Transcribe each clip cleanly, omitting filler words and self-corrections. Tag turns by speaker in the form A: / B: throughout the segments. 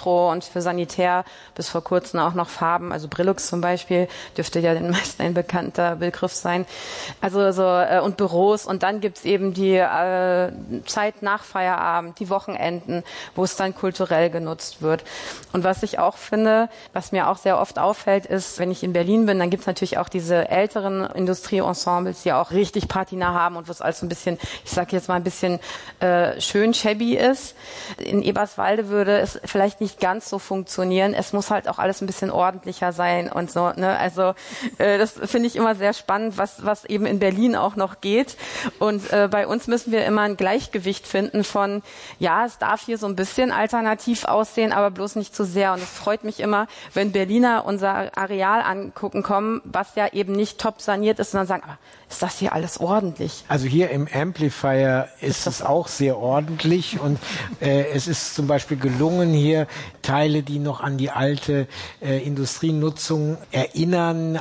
A: Elektro und für Sanitär bis vor kurzem auch noch Farben, also Brillux zum Beispiel, dürfte ja den meisten ein bekannter Begriff sein. Also und Büros, und dann gibt's eben die Zeit nach Feierabend, die Wochenenden, wo es dann kulturell genutzt wird. Und was ich auch finde, was mir auch sehr oft auffällt, ist, wenn ich in Berlin bin, dann gibt's natürlich auch diese älteren Industrieensembles, die auch richtig Patina haben und wo es alles ein bisschen, ich sag jetzt mal ein bisschen schön shabby ist. In Eberswalde würde es vielleicht nicht ganz so funktionieren. Es muss halt auch alles ein bisschen ordentlicher sein und so, ne? Also das finde ich immer sehr spannend, was eben in Berlin auch noch geht. Und bei uns müssen wir immer ein Gleichgewicht finden von, ja, es darf hier so ein bisschen alternativ aussehen, aber bloß nicht zu sehr. Und es freut mich immer, wenn Berliner unser Areal angucken kommen, was ja eben nicht top saniert ist, und dann sagen, aber ist das hier alles ordentlich?
B: Also hier im Amplifier ist es auch sehr ordentlich, und es ist zum Beispiel gelungen, hier Teile, die noch an die alte Industrienutzung erinnern,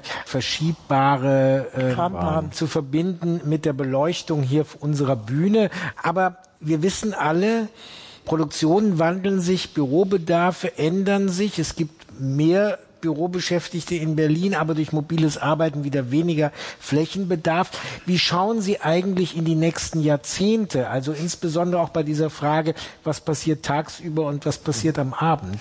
B: verschiebbare zu verbinden mit der Beleuchtung hier unserer Bühne. Aber wir wissen alle, Produktionen wandeln sich, Bürobedarfe ändern sich. Es gibt mehr Bürobeschäftigte in Berlin, aber durch mobiles Arbeiten wieder weniger Flächenbedarf. Wie schauen Sie eigentlich in die nächsten Jahrzehnte? Also insbesondere auch bei dieser Frage, was passiert tagsüber und was passiert am Abend?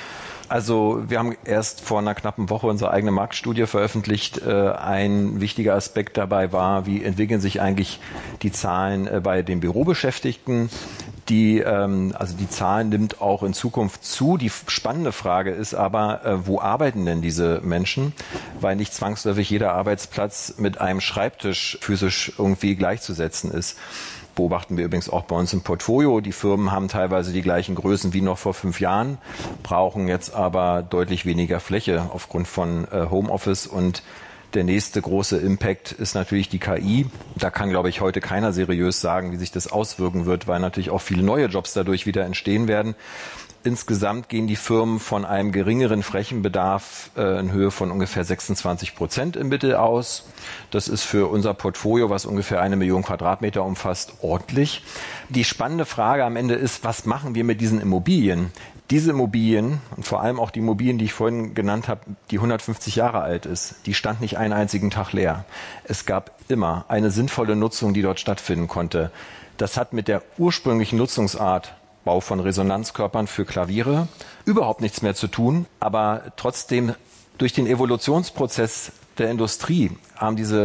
C: Also wir haben erst vor einer knappen Woche unsere eigene Marktstudie veröffentlicht. Ein wichtiger Aspekt dabei war, wie entwickeln sich eigentlich die Zahlen bei den Bürobeschäftigten. Die Zahl nimmt auch in Zukunft zu. Die spannende Frage ist aber, wo arbeiten denn diese Menschen? Weil nicht zwangsläufig jeder Arbeitsplatz mit einem Schreibtisch physisch irgendwie gleichzusetzen ist. Beobachten wir übrigens auch bei uns im Portfolio. Die Firmen haben teilweise die gleichen Größen wie noch vor 5 Jahren, brauchen jetzt aber deutlich weniger Fläche aufgrund von Homeoffice. Und der nächste große Impact ist natürlich die KI. Da kann, glaube ich, heute keiner seriös sagen, wie sich das auswirken wird, weil natürlich auch viele neue Jobs dadurch wieder entstehen werden. Insgesamt gehen die Firmen von einem geringeren Flächenbedarf in Höhe von ungefähr 26% im Mittel aus. Das ist für unser Portfolio, was ungefähr 1 Million Quadratmeter umfasst, ordentlich. Die spannende Frage am Ende ist, was machen wir mit diesen Immobilien? Diese Immobilien und vor allem auch die Immobilien, die ich vorhin genannt habe, die 150 Jahre alt ist, die stand nicht einen einzigen Tag leer. Es gab immer eine sinnvolle Nutzung, die dort stattfinden konnte. Das hat mit der ursprünglichen Nutzungsart, Bau von Resonanzkörpern für Klaviere, überhaupt nichts mehr zu tun. Aber trotzdem, durch den Evolutionsprozess der Industrie haben die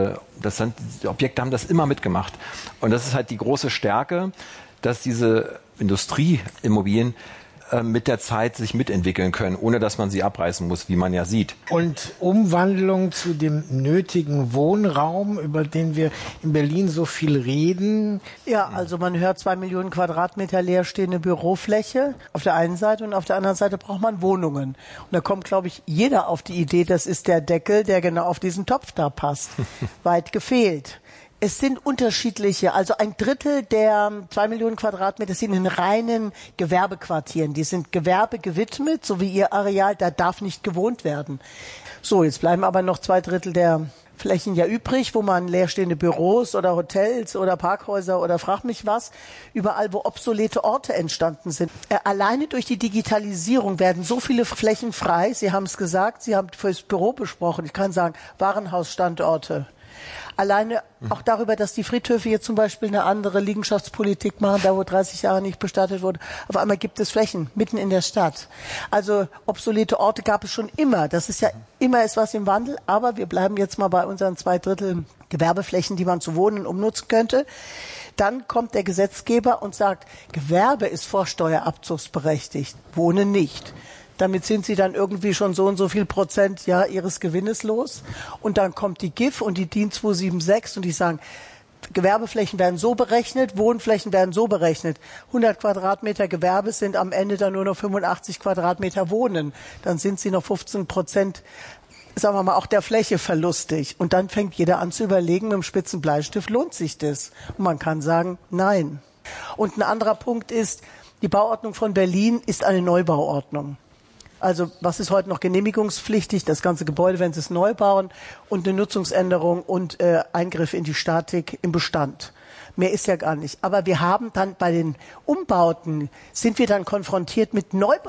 C: Objekte haben das immer mitgemacht. Und das ist halt die große Stärke, dass diese Industrieimmobilien mit der Zeit sich mitentwickeln können, ohne dass man sie abreißen muss, wie man ja sieht.
B: Und Umwandlung zu dem nötigen Wohnraum, über den wir in Berlin so viel reden?
D: Ja, also man hört 2 Millionen Quadratmeter leerstehende Bürofläche auf der einen Seite, und auf der anderen Seite braucht man Wohnungen. Und da kommt, glaube ich, jeder auf die Idee, das ist der Deckel, der genau auf diesen Topf da passt. Weit gefehlt. Es sind unterschiedliche, also 1/3 der 2 Millionen Quadratmeter sind in reinen Gewerbequartieren. Die sind Gewerbe gewidmet, so wie ihr Areal, da darf nicht gewohnt werden. So, jetzt bleiben aber noch 2/3 der Flächen ja übrig, wo man leerstehende Büros oder Hotels oder Parkhäuser oder frag mich was, überall, wo obsolete Orte entstanden sind. Alleine durch die Digitalisierung werden so viele Flächen frei. Sie haben es gesagt, Sie haben fürs Büro besprochen. Ich kann sagen, Warenhausstandorte. Alleine auch darüber, dass die Friedhöfe jetzt zum Beispiel eine andere Liegenschaftspolitik machen, da wo 30 Jahre nicht bestattet wurde. Auf einmal gibt es Flächen mitten in der Stadt. Also obsolete Orte gab es schon immer. Das ist ja immer ist was im Wandel. Aber wir bleiben jetzt mal bei unseren 2/3 Gewerbeflächen, die man zu wohnen umnutzen könnte. Dann kommt der Gesetzgeber und sagt, Gewerbe ist vorsteuerabzugsberechtigt, Wohnen nicht. Damit sind sie dann irgendwie schon so und so viel Prozent ihres Gewinnes los. Und dann kommt die GIF und die DIN 276 und die sagen, Gewerbeflächen werden so berechnet, Wohnflächen werden so berechnet. 100 Quadratmeter Gewerbe sind am Ende dann nur noch 85 Quadratmeter Wohnen. Dann sind sie noch 15%, sagen wir mal, auch der Fläche verlustig. Und dann fängt jeder an zu überlegen, mit dem spitzen Bleistift, lohnt sich das? Und man kann sagen, nein. Und ein anderer Punkt ist, die Bauordnung von Berlin ist eine Neubauordnung. Also was ist heute noch genehmigungspflichtig? Das ganze Gebäude, wenn Sie es neu bauen, und eine Nutzungsänderung und Eingriff in die Statik im Bestand. Mehr ist ja gar nicht. Aber wir haben dann bei den Umbauten, sind wir dann konfrontiert mit Neubauten.